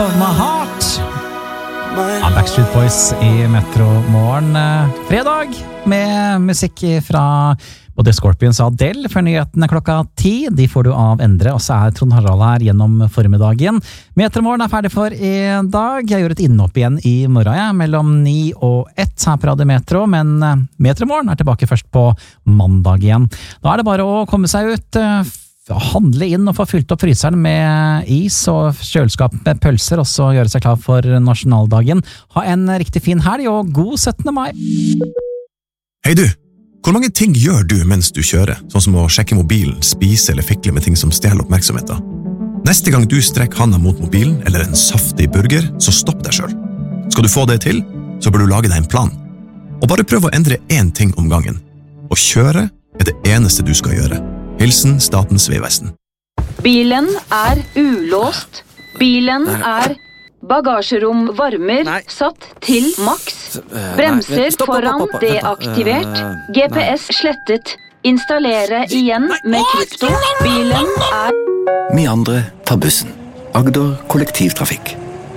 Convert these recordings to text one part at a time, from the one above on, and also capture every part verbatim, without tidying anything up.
My Heart ja, Backstreet Boys i Metro Morgen fredag med musikk fra både Scorpions og Adele før nyhetene klokka ti. De får du av Endre, og så er Trond Harald her gjennom formiddagen. Metro Morgen er ferdig for i dag. Jeg gjør et innhopp igjen i morgen, ja, mellom ni og ett her på Radio Metro, men Metro Morgen er tilbake først på mandag igjen. Da er det bare å komme seg ut, handle inn og få fylt opp fryseren med is og kjøleskap med pølser, og så gjøre seg klar for nasjonaldagen. Ha en riktig fin helg og god syttende mai. Hei du, hvor mange ting gjør du mens du kjører, sånn som å sjekke mobilen, spise eller fikle med ting som stjeler oppmerksomheten? Neste gang du strekker handa mot mobilen eller en saftig burger, så stopp deg selv. Skal du få det til, så bør du lage deg en plan. Og bare prøv å endre én ting om gangen. Å kjøre er det eneste du skal gjøre. Hilsen Statens Vegvesen. Bilen er ulåst. Bilen er bagasjerom varmer satt til maks. Bremser foran deaktivert. G P S slettet. Installere igjen med krypto. Bilen er... Vi andre tar bussen. Agder kollektivtrafikk.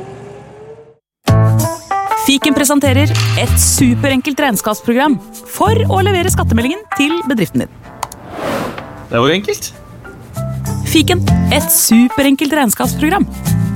Fiken presenterer et superenkelt regnskapsprogram for å levere skattemeldingen til bedriften din. Det var enkelt. Fiken, et superenkelt regnskapsprogram.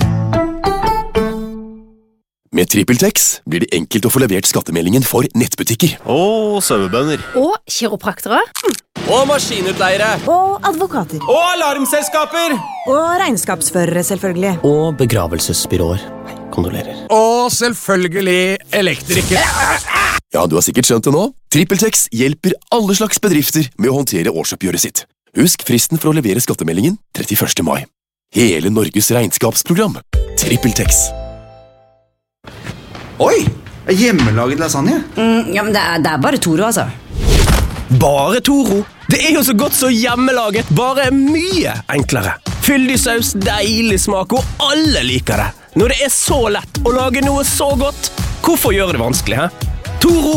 Med TrippelTex blir det enkelt å få levert skattemeldingen for nettbutikker. Og sauebønder. Og kiropraktere. Og maskinutleiere. Og advokater. Og alarmselskaper. Og regnskapsførere, selvfølgelig. Og begravelsesbyråer. Kondolerer. Og selvfølgelig elektrikere. Ja, du har sikkert skjønt det nå. TrippelTex hjelper alle slags bedrifter med å håndtere årsoppgjøret sitt. Husk fristen for å levere skattemeldingen trettiførste mai. Hele Norges regnskapsprogram. TrippelTex. Oi, hjemmelaget lasagne. Mm, ja, men det er, det er bare Toro, altså. Bare Toro? Det er jo så godt så hjemmelaget, bare mye enklere. Fyldig saus, deilig smak, og alle liker det. Når det er så lett å lage noe så godt, hvorfor gjøre det vanskelig, he? Toro